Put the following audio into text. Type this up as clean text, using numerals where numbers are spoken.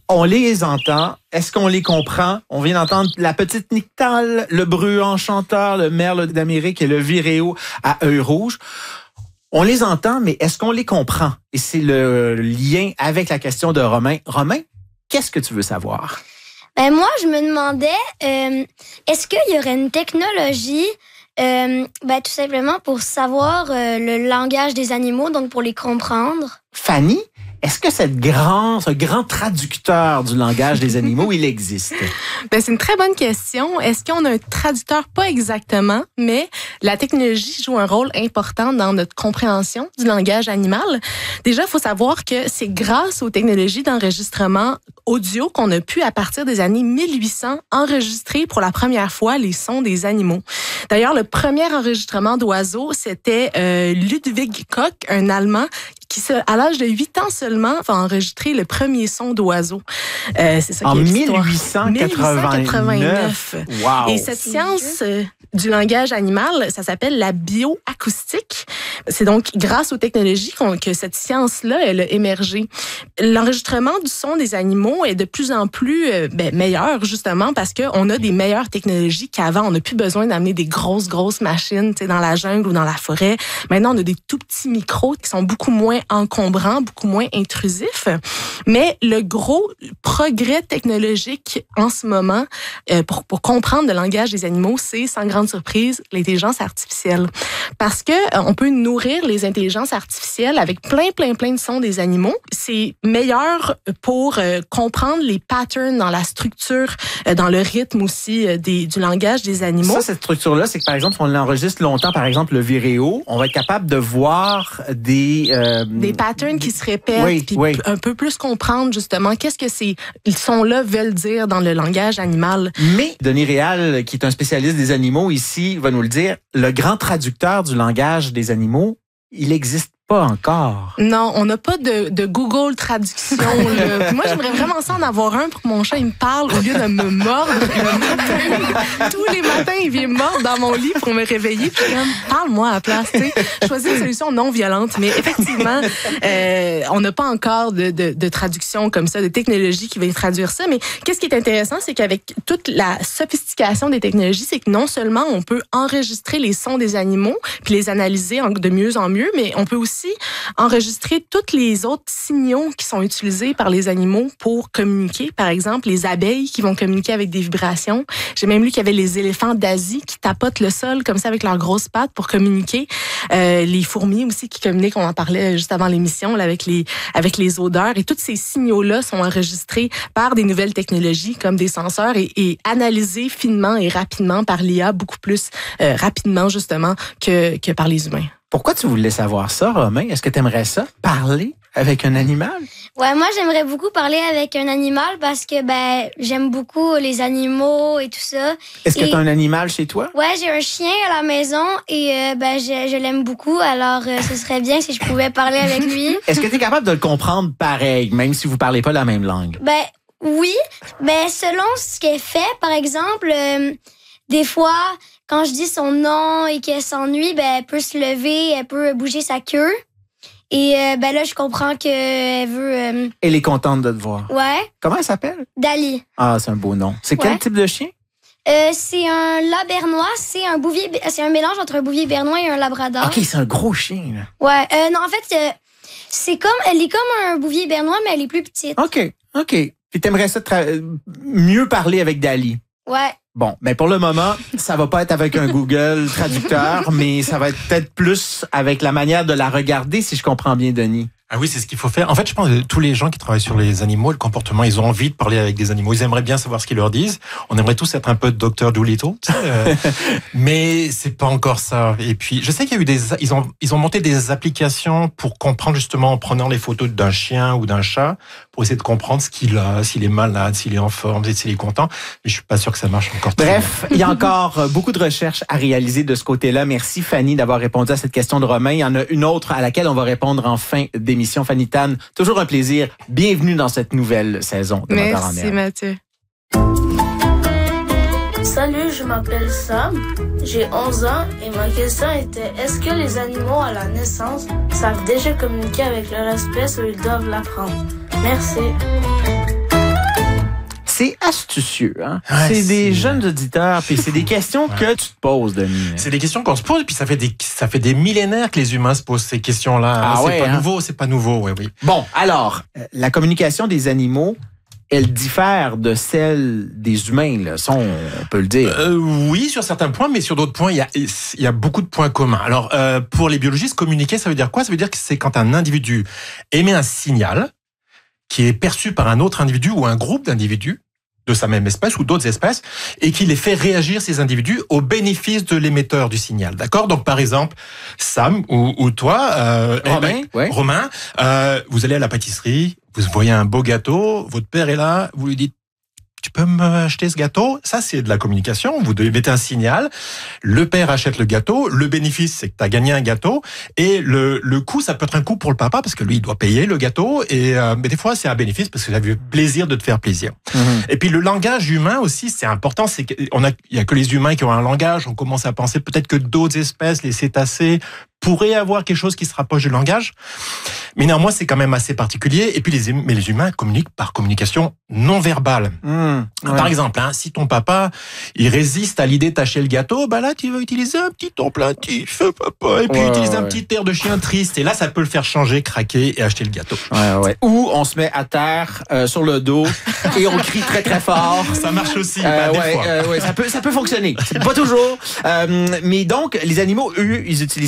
On les entend. Est-ce qu'on les comprend? On vient d'entendre la petite Nyctale, le bruant chanteur, le merle d'Amérique et le viréo à œil rouge. On les entend, mais est-ce qu'on les comprend? Et c'est le lien avec la question de Romain. Romain, qu'est-ce que tu veux savoir? Ben moi, je me demandais, est-ce qu'il y aurait une technologie, tout simplement pour savoir le langage des animaux, donc pour les comprendre? Fanny? Est-ce que ce grand traducteur du langage des animaux, il existe? Ben, c'est une très bonne question. Est-ce qu'on a un traducteur? Pas exactement, mais la technologie joue un rôle important dans notre compréhension du langage animal. Déjà, il faut savoir que c'est grâce aux technologies d'enregistrement audio qu'on a pu, à partir des années 1800, enregistrer pour la première fois les sons des animaux. D'ailleurs, le premier enregistrement d'oiseaux, c'était Ludwig Koch, un Allemand, qui, à l'âge de 8 ans seulement, va enregistrer le premier son d'oiseau. C'est ça en qui est l'histoire. 1889. Wow. Et cette science du langage animal, ça s'appelle la bioacoustique. C'est donc grâce aux technologies que cette science-là, elle a émergé. L'enregistrement du son des animaux est de plus en plus meilleur, justement, parce qu'on a des meilleures technologies qu'avant. On n'a plus besoin d'amener des grosses machines dans la jungle ou dans la forêt. Maintenant, on a des tout petits micros qui sont beaucoup moins encombrants, beaucoup moins intrusifs. Mais le gros progrès technologique en ce moment, pour comprendre le langage des animaux, c'est, sans grande surprise, l'intelligence artificielle. Parce que on peut nourrir les intelligences artificielles avec plein de sons des animaux. C'est meilleur pour comprendre les patterns dans la structure, dans le rythme aussi du langage des animaux. Ça, cette structure-là, c'est que, par exemple, si on l'enregistre longtemps, par exemple, le viréo, on va être capable de voir des patterns qui se répètent, puis un peu plus comprendre, justement, qu'est-ce que ces sons-là veulent dire dans le langage animal. Mais Denis Réal, qui est un spécialiste des animaux ici, va nous le dire, le grand traducteur du langage des animaux, il existe pas encore. Non, on n'a pas de Google Traduction. Là. Moi, j'aimerais vraiment ça en avoir un pour que mon chat il me parle au lieu de me mordre le matin. Tous les matins, il vient mordre dans mon lit pour me réveiller. Puis comme, parle-moi à la place. T'sais. Choisis une solution non violente. Mais effectivement, on n'a pas encore de traduction comme ça, de technologie qui va traduire ça. Mais qu'est-ce qui est intéressant, c'est qu'avec toute la sophistication des technologies, c'est que non seulement on peut enregistrer les sons des animaux puis les analyser de mieux en mieux, mais on peut aussi enregistrer tous les autres signaux qui sont utilisés par les animaux pour communiquer. Par exemple, les abeilles qui vont communiquer avec des vibrations. J'ai même lu qu'il y avait les éléphants d'Asie qui tapotent le sol comme ça avec leurs grosses pattes pour communiquer. Les fourmis aussi qui communiquent, on en parlait juste avant l'émission, là, avec les odeurs. Et tous ces signaux-là sont enregistrés par des nouvelles technologies comme des senseurs et analysés finement et rapidement par l'IA, beaucoup plus rapidement justement que par les humains. Pourquoi tu voulais savoir ça, Romain? Est-ce que tu aimerais ça, parler avec un animal? Ouais, moi, j'aimerais beaucoup parler avec un animal parce que j'aime beaucoup les animaux et tout ça. Est-ce que tu as un animal chez toi? Ouais, j'ai un chien à la maison et je l'aime beaucoup. Alors, ce serait bien si je pouvais parler avec lui. Est-ce que tu es capable de le comprendre pareil, même si vous parlez pas la même langue? Oui. Selon ce qu'elle fait, par exemple, des fois, quand je dis son nom et qu'elle s'ennuie, elle peut se lever, elle peut bouger sa queue. Et là, je comprends qu'elle veut... Elle est contente de te voir. Ouais. Comment elle s'appelle? Dali. Ah, c'est un beau nom. C'est quel type de chien? C'est un labernois. C'est un mélange entre un bouvier bernois et un labrador. OK, c'est un gros chien, là. Ouais. Non, en fait, elle est comme un bouvier bernois, mais elle est plus petite. OK. Puis t'aimerais ça mieux parler avec Dali? Ouais. Bon, pour le moment, ça va pas être avec un Google traducteur, mais ça va être peut-être plus avec la manière de la regarder, si je comprends bien, Denis. Ah oui, c'est ce qu'il faut faire. En fait, je pense que tous les gens qui travaillent sur les animaux, le comportement, ils ont envie de parler avec des animaux. Ils aimeraient bien savoir ce qu'ils leur disent. On aimerait tous être un peu Dr. Dolittle, mais c'est pas encore ça. Et puis, je sais qu'il y a eu ils ont monté des applications pour comprendre justement en prenant les photos d'un chien ou d'un chat pour essayer de comprendre ce qu'il a, s'il est malade, s'il est en forme, s'il est content. Mais je suis pas sûr que ça marche encore. Bref, il y a encore beaucoup de recherches à réaliser de ce côté-là. Merci Fanny d'avoir répondu à cette question de Romain. Il y en a une autre à laquelle on va répondre en fin d'émission. Fanny Tan, toujours un plaisir. Bienvenue dans cette nouvelle saison de Moteur en Air. Merci Mathieu. Salut, je m'appelle Sam, j'ai 11 ans et ma question était est-ce que les animaux à la naissance savent déjà communiquer avec leur espèce ou ils doivent l'apprendre? Merci. c'est astucieux. Hein? Ouais, c'est des c'est- jeunes auditeurs, puis c'est des questions que tu te poses, Denis. C'est des questions qu'on se pose, puis ça fait des millénaires que les humains se posent ces questions-là. Ah c'est ouais, pas hein? nouveau, c'est pas nouveau, oui. Bon, alors, la communication des animaux, elle diffère de celle des humains, là. Ça, on peut le dire. Oui, sur certains points, mais sur d'autres points, il y a beaucoup de points communs. Alors, pour les biologistes, communiquer, ça veut dire quoi? Ça veut dire que c'est quand un individu émet un signal qui est perçu par un autre individu ou un groupe d'individus de sa même espèce ou d'autres espèces, et qui les fait réagir, ces individus, au bénéfice de l'émetteur du signal. D'accord? Donc, par exemple, Sam ou toi, Romain, vous allez à la pâtisserie, vous voyez un beau gâteau, votre père est là, vous lui dites, tu peux m'acheter ce gâteau? Ça, c'est de la communication. Vous devez mettre un signal. Le père achète le gâteau. Le bénéfice, c'est que tu as gagné un gâteau. Et le coût, ça peut être un coût pour le papa parce que lui, il doit payer le gâteau. Mais des fois, c'est un bénéfice parce que ça a eu plaisir de te faire plaisir. Et puis, le langage humain aussi, c'est important. Il y a que les humains qui ont un langage. On commence à penser peut-être que d'autres espèces, les cétacés, pourraient avoir quelque chose qui se rapproche du langage. Mais néanmoins, c'est quand même assez particulier. Et puis, mais les humains communiquent par communication non verbale. Par exemple, si ton papa, il résiste à l'idée de t'acheter le gâteau, là, tu vas utiliser un petit ton plaintif, papa, et puis utiliser un petit air de chien triste. Et là, ça peut le faire changer, craquer et acheter le gâteau. Ou on se met à terre, sur le dos, et on crie très, très fort. Ça marche aussi, des fois. Ça peut fonctionner. Pas toujours. Mais donc, les animaux, eux, ils utilisent